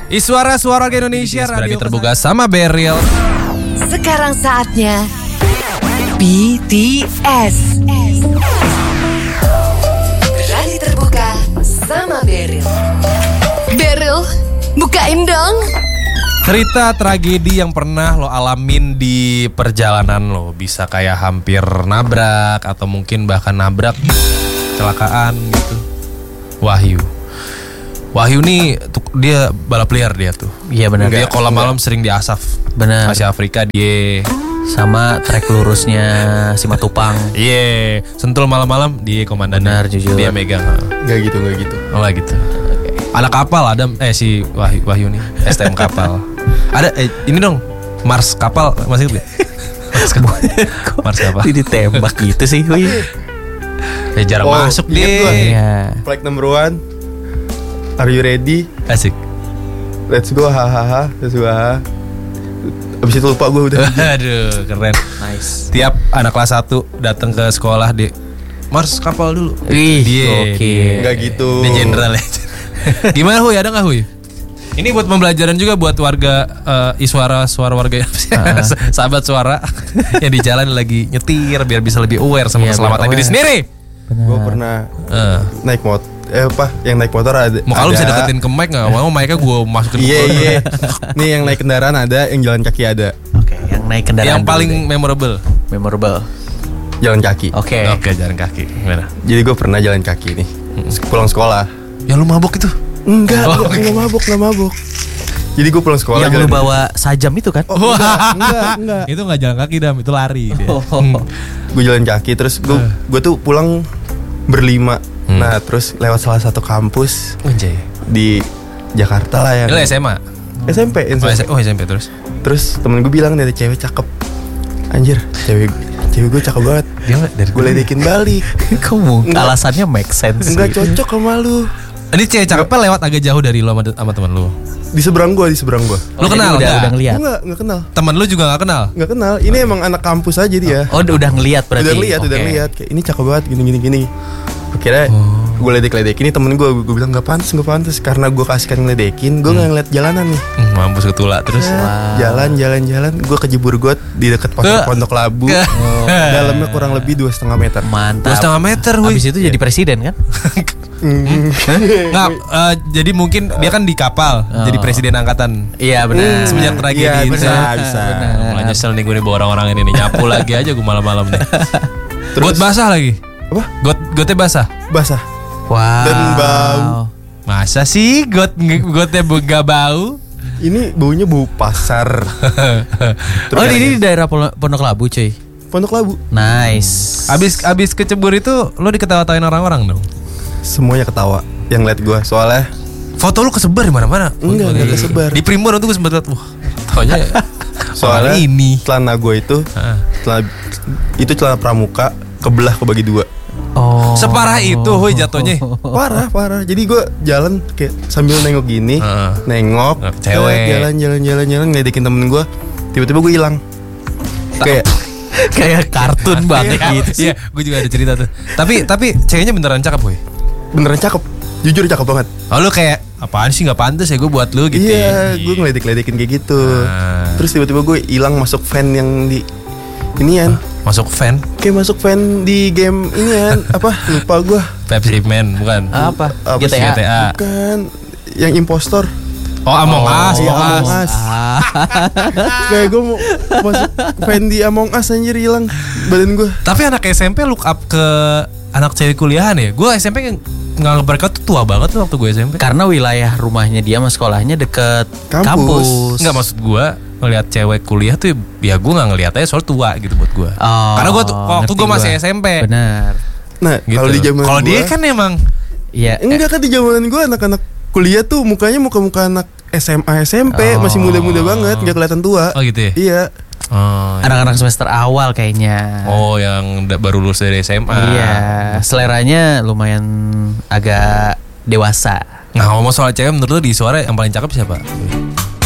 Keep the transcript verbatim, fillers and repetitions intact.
Iswara Suara Indonesia Radio terbuka sama Beril. Sekarang saatnya B T S. Berani terbuka sama Beril. Beril, bukain dong. Cerita tragedi yang pernah lo alamin di perjalanan lo. Bisa kayak hampir nabrak atau mungkin bahkan nabrak, kecelakaan gitu. Wahyu Wahyu nih tuh, dia balap liar dia tuh. Iya benar. Dia kalau malam sering di Asaf. Benar. Asia Afrika dia. Sama trek lurusnya Simatupang. Iya, yeah. Sentul malam-malam dia komandannya. Benar, jujur. Dia megang. Enggak gitu, enggak gitu. Oh, enggak gitu. Anak kapal ada eh si Wahyu, Wahyu nih, S T M kapal. Ada eh, ini dong, Mars kapal masih gak? Mars kapal. Mars kapal. Ini ditembak gitu sih, Huy. Ya jarang Oh, masuk inget deh. gua. Iya. Flight number one. Are you ready? Asik. Let's go, hahaha. Let's go, hahaha. Abis itu lupa gue udah. Aduh, keren. Nice. Tiap anak kelas satu datang ke sekolah di Mars kapal dulu. Wih, Dia. oke. Enggak gitu. Dia jenderal ya. Gimana Huy, ada gak Huy? Ini buat pembelajaran juga buat warga uh, Iswara, suara warga uh. sahabat suara yang di jalan lagi nyetir biar bisa lebih aware sama Iya, keselamatan diri sendiri. Gue pernah Uh. naik motor. Eh apa? Yang naik motor ada. Mau kalau ada. bisa deketin ke mic nggak? Mau mic-nya gue masukin ke Iya mulut. iya. Nih yang naik kendaraan ada, yang jalan kaki ada. Oke, yang naik kendaraan. Yang paling dulu deh. memorable. memorable. Jalan kaki. Oke. Oke, jalan kaki. Gimana? Jadi gue pernah jalan kaki nih. Pulang sekolah. Yang lu mabuk itu? Enggak, Oh, enggak, enggak mabuk, enggak mabuk. Jadi gue pulang sekolah. Yang lu jalan- bawa sajam itu kan? Oh, enggak, enggak, enggak. Itu nggak jalan kaki Dam, itu lari dia. Oh. Gue jalan kaki terus gue gue tuh pulang berlima. Hmm. Nah terus lewat salah satu kampus Anjay. di Jakarta lah yang Itu S M A. S M P, S M P. Oh, S- oh S M P terus. Terus temen gue bilang ada cewek cakep. Anjir, cewek cewek gue cakep banget. Dia nggak dari Gue ledekin balik. Kamu Enggak. alasannya make sense. Enggak cocok sama lu. Ini cewek cakepnya lewat agak jauh dari lo sama, sama teman lu. Di seberang gue, di seberang gue. Lu kenal udah, nggak? udah ngeliat. Enggak, enggak kenal. Temen lu juga nggak kenal. Enggak kenal. Ini emang anak kampus aja dia. Oh, udah ngeliat berarti. Udah ngeliat, udah Oke. ngeliat kayak ini cakep banget gini gini gini. Akhirnya gue ledek-ledek ini temen gue, gue bilang nggak pantas nggak pantas karena gue kasihkan ngeledekin, gue nggak ngeliat jalanan nih. Hmm, mampus ketulak terus. Nah, Jalan jalan jalan, gue kejebur got di dekat pos Ke- Pondok Labu. ke- Dalamnya kurang lebih dua setengah meter. Mantap. Dua setengah meter, Huy. Habis itu jadi presiden kan? Nggak, eh, jadi mungkin dia kan di kapal, Oh. jadi presiden angkatan. Iya benar. Semenjak tragedi Iya, itu. bisa, bisa. Mulai nyesel nih gue nih bawa orang-orang ini nih. Nyapu lagi aja gue malam-malam nih. Terus- Got basah lagi. Apa? Got gotnya basah. Basah. Wow. Dan bau. Masa sih got gotnya gak bau? Ini baunya bau pasar. Oh ini di daerah Pondok Pondok Labu cuy. Pondok Labu. Nice. Abis abis kecebur itu lo diketawa-tawain orang-orang dong. Semuanya ketawa yang liat gue. Soalnya Foto lu kesebar di mana-mana. Enggak, enggak kesebar. Di Primbon tuh gue sempet liat, wah, taunya soalnya orang ini. celana gue itu Ah. celana, itu celana pramuka kebelah kebagi dua. Oh. Separah itu, Huy, jatuhnya. Parah, parah. Jadi gue jalan kayak sambil nengok gini, Heeh. nengok, Nengok cewek. eh, jalan, jalan, jalan, jalan, ngeledekin temen gue. Tiba-tiba gue hilang. Kayak Kayak kartun banget gitu sih. Iya, gue juga ada cerita tuh. Tapi tapi ceweknya beneran cakep, Huy. beneran cakep, jujur cakep banget. Oh lu kayak apaan sih nggak pantas ya gue buat lu gitu. Iya, gue ngeledek-ledekin kayak gitu. Ah. Terus tiba-tiba gue hilang masuk fan yang di inian. Masuk fan Kayak masuk fan di game inian. Apa? Lupa gue. Pepsi Man bukan? Apa? Apa G T sih? A. G T A. Bukan. Yang impostor. Oh Among Us, Iya, Among Us. Among Us. Ah. Kayak gue mau masuk fan di Among Us anjir, hilang badan gue. Tapi anak S M P look up ke anak cewek kuliahan ya. Gue S M P nggak mereka tuh tua banget tuh waktu gue S M P. Karena wilayah rumahnya dia sama sekolahnya deket Kampus. kampus. Nggak, maksud gue ngelihat cewek kuliah tuh ya gue nggak ngeliat aja soal tua gitu buat gue. Oh, Karena gue tuh waktu ngerti gue masih gua. S M P. Benar. Nah, Gitu. kalau di zaman Kalau gua- dia kan emang Iya. enggak kan di zaman gue anak-anak kuliah tuh mukanya muka-muka anak S M A S M P, Oh. masih muda-muda banget, nggak kelihatan tua. Oh gitu ya? Iya. Oh, iya. Anak-anak semester awal kayaknya. Oh yang da- baru lulus dari S M A. Iya, seleranya lumayan agak dewasa. Nah ngomong soal cewek menurut lu di suara yang paling cakep siapa?